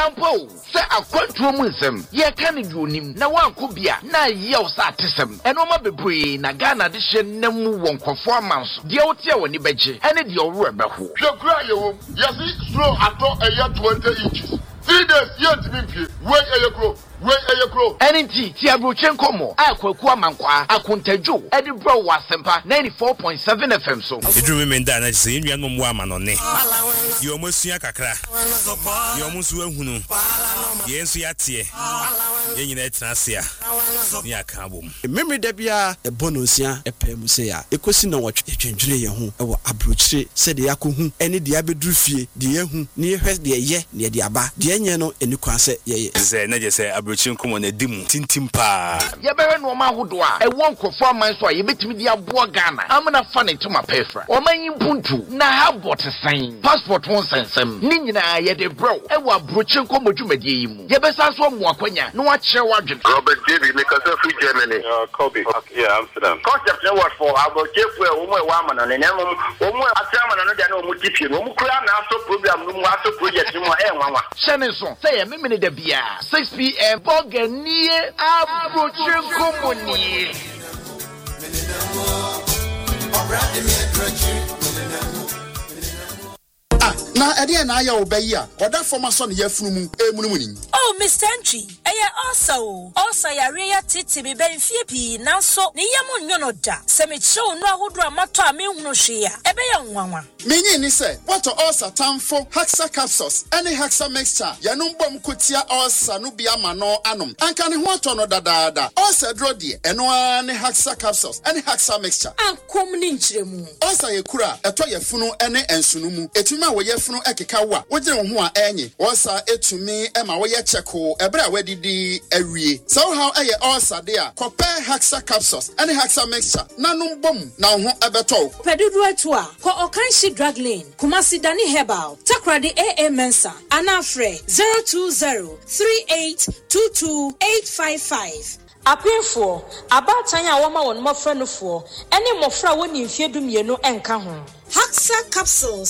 ampo se akwantuo mu nsem ye ka ne duonim na wanko bia na yew sa atesem eno ma bebree na Ghana de hye namu wonkofo amanso de wote a woni beje ene de owro ebeho hwekura yewo yesi slow ato eya 20 inches 3 days yet bimfie we eyekro Enti ti abroche nkomo akwaku amankwa akontadwo edi bro wasempa 94.7 FM so edru me nda na se enua no mo amanone ye omosua kakra ye omusu ahunu ye nsu yate ye nyina etrasia ni aka bom memre da bia ebonosia epem se ya ekosi na wotwe etwendwene ye ho ewo abroche se de yakohu ene de abedru fie de yehu ni ehwe de ye ne de aba de enye no eni kwa se ye ze na je se abroche nkomo na dimu tintim pa ye bewe no ma hodo a ewo nkofo aman so a ye betimi de aboa Ghana amna fa ne tuma pefra o manyi puntu na habot san passport won sensem ni nyina ye de bro ewo abroche nkomo dwumadie yi mu ye besa so mo akwanya no wa kire wadwen Robert David Mikasa free Germany Kobe yeah Amsterdam concept no what for abroche fu e wo mo e wa amana ne nemo wo mo atrama no de na wo mo tipie no mo kura na aso program no mo aso project mo e nwanwa shene so say me me de bia 6 p.m. Boganie abroche nkomo ni na ede na aya obayi a oda forma so ne yafunu mu emunum ni oh Mr. Entry also yare ya titi be benfie pi nanso ne yam nyono da se me chew no ahodo amato a me hunu hwe a ebe ya nwanwa menyi ni se what ulcer tamfo Haxa capsules any Haxa mixture yanum bom kotia ulcer no bia ma no anom anka ne ho ato no dadaada ulcer dro de eno ne Haxa capsules any Haxa mixture ankom ni nkyeremu ulcer ye kura eto yafunu ene ensunu mu etuma wo yafunu ekeka wa wogire wo ho a enyi ulcer etumi ema wo ye cheko ebra wadidi awie so how eye ulcer de a kope Haxa capsules any Haxa mixture nanum bom na ho ebeto pedudu atu a ko Okanshi Drug Lane Kumasi Dani Herbal Takradi AA Mensa Anafre 02038228555 Apinfo abatan a woma won mofra no fo ene mofra woni mfie dumienu enka ho Haxa capsules